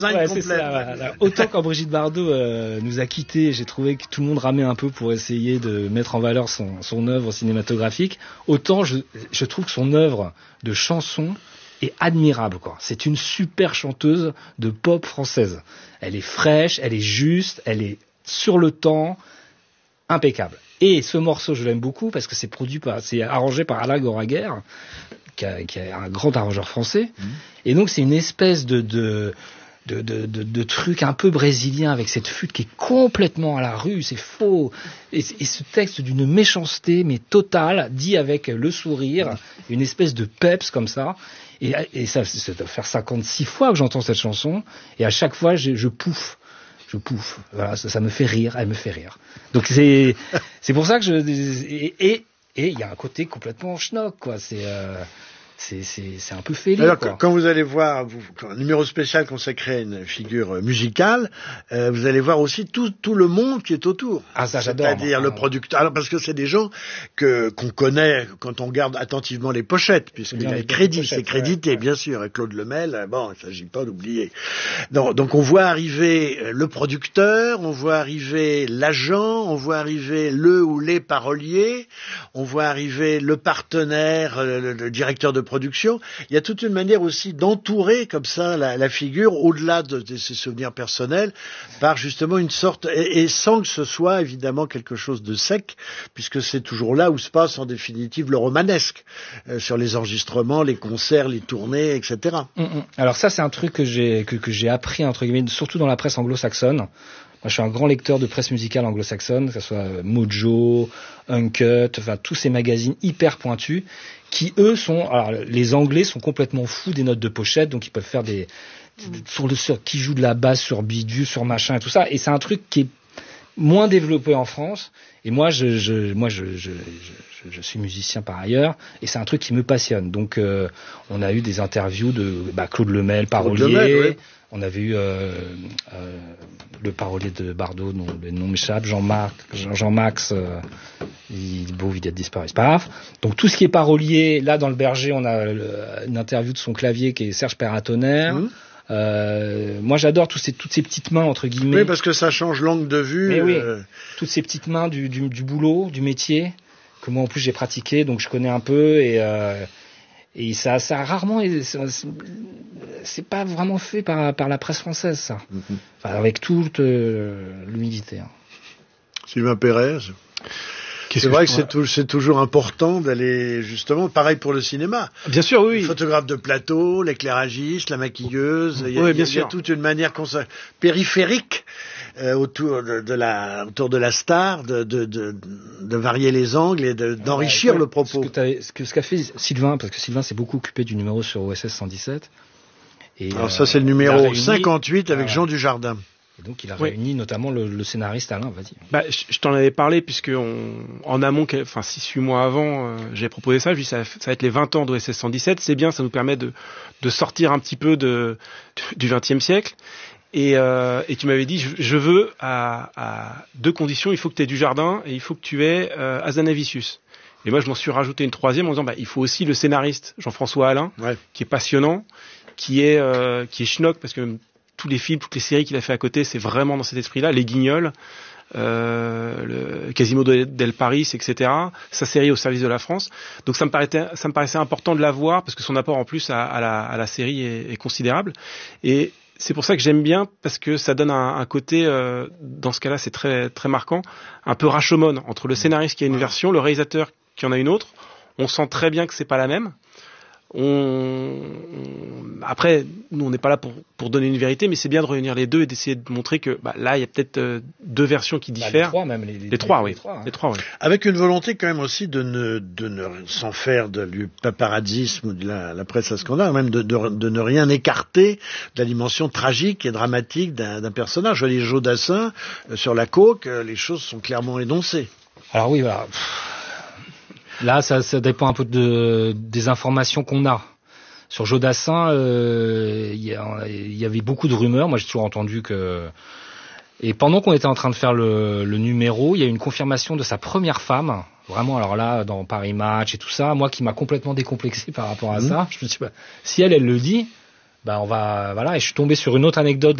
Ouais, c'est ça, voilà. Autant quand Brigitte Bardot nous a quittés, j'ai trouvé que tout le monde ramait un peu pour essayer de mettre en valeur son œuvre cinématographique, autant je trouve que son œuvre de chanson est admirable, quoi. C'est une super chanteuse de pop française. Elle est fraîche, elle est juste, elle est sur le temps, impeccable. Et ce morceau, je l'aime beaucoup parce que c'est arrangé par Alain Goraguer, qui est un grand arrangeur français. Et donc c'est une espèce de truc un peu brésilien avec cette flûte qui est complètement à la rue, c'est faux. Et ce texte d'une méchanceté mais totale, dit avec le sourire, une espèce de peps comme ça. Et ça doit faire 56 fois que j'entends cette chanson, et à chaque fois je pouffe. Voilà, ça me fait rire, elle me fait rire. Donc c'est pour ça que et il y a un côté complètement schnock, quoi. C'est un peu fêlé. Alors, quoi. Quand vous allez voir un numéro spécial consacré à une figure musicale, vous allez voir aussi tout le monde qui est autour. Ah, ça, j'adore. C'est-à-dire le producteur. Alors, parce que c'est des gens qu'on connaît quand on regarde attentivement les pochettes, puisqu'il y a les crédits, c'est crédité, bien sûr. Et Claude Lemel, bon, il s'agit pas d'oublier. Donc, on voit arriver le producteur, on voit arriver l'agent, on voit arriver le ou les paroliers, on voit arriver le partenaire, le directeur de production. Il y a toute une manière aussi d'entourer comme ça la figure, au-delà de ses souvenirs personnels, par justement une sorte, et sans que ce soit évidemment quelque chose de sec, puisque c'est toujours là où se passe en définitive le romanesque, sur les enregistrements, les concerts, les tournées, etc. Alors ça, c'est un truc que j'ai appris, entre guillemets, surtout dans la presse anglo-saxonne. Moi, je suis un grand lecteur de presse musicale anglo-saxonne, que ce soit Mojo, Uncut, enfin tous ces magazines hyper pointus, qui eux alors les Anglais sont complètement fous des notes de pochette, donc ils peuvent faire sur qui joue de la basse sur bidule, sur machin et tout ça, et c'est un truc qui est moins développé en France. Et moi, je suis musicien par ailleurs, et c'est un truc qui me passionne. Donc, on a eu des interviews de Claude Lemel, parolier. On avait eu le parolier de Bardot, dont le nom m'échappe, Jean-Max, il vient de disparaître, c'est pas grave. Donc tout ce qui est parolier, là dans le Berger, on a une interview de son clavier qui est Serge Perratonnerre. Moi j'adore toutes ces petites mains entre guillemets. Oui, parce que ça change l'angle de vue. Mais oui, toutes ces petites mains du boulot, du métier, que moi en plus j'ai pratiqué, donc je connais un peu, et ça a rarement, c'est pas vraiment fait par la presse française, ça. Enfin, avec toute l'humilité. Sylvain Pérez. C'est vrai que c'est toujours important d'aller, justement, pareil pour le cinéma. Bien sûr, oui. Le photographe de plateau, l'éclairagiste, la maquilleuse. Il y a toute une manière périphérique autour de la star, de varier les angles et d'enrichir le propos. Ce qu'a fait Sylvain, parce que Sylvain s'est beaucoup occupé du numéro sur OSS 117. Alors ça, c'est le numéro 58 avec Jean Dujardin. Et donc il a réuni notamment le scénariste Alain, vas-y. Je t'en avais parlé puisque en amont, 6-8 mois avant, j'ai proposé ça. Je dis ça va être les 20 ans d'OSS 117. C'est bien, ça nous permet de sortir un petit peu du XXe siècle. Et tu m'avais dit, je veux à deux conditions. Il faut que tu aies Dujardin et il faut que tu aies Hazanavicius. Et moi, je m'en suis rajouté une troisième en disant, il faut aussi le scénariste Jean-François Alain, qui est passionnant, qui est schnock parce que tous les films, toutes les séries qu'il a fait à côté, c'est vraiment dans cet esprit-là. Les Guignols, le Quasimodo del Paris, etc. Sa série Au service de la France. Donc ça me paraissait important de l'avoir parce que son apport en plus à la série est considérable. Et c'est pour ça que j'aime bien, parce que ça donne un côté, dans ce cas-là, c'est très très marquant, un peu Rashomon entre le scénariste qui a une version, le réalisateur qui en a une autre. On sent très bien que c'est pas la même. Après, nous on n'est pas là pour donner une vérité, mais c'est bien de réunir les deux et d'essayer de montrer que là il y a peut-être deux versions qui diffèrent. Les trois même. Les trois, oui. Les trois, oui. Avec une volonté quand même aussi de ne sans faire du paparazzisme ou de la presse à scandale, même de ne rien écarter de la dimension tragique et dramatique d'un personnage. Je dis Jodassin sur la coke, les choses sont clairement énoncées. Alors oui, voilà. Là, ça dépend un peu des informations qu'on a. Sur Jodassin, il y avait beaucoup de rumeurs. Moi, j'ai toujours entendu que... Et pendant qu'on était en train de faire le numéro, il y a eu une confirmation de sa première femme. Vraiment, alors là, dans Paris Match et tout ça, moi qui m'a complètement décomplexé par rapport à ça, je me suis dit, si elle le dit, on va, voilà, et je suis tombé sur une autre anecdote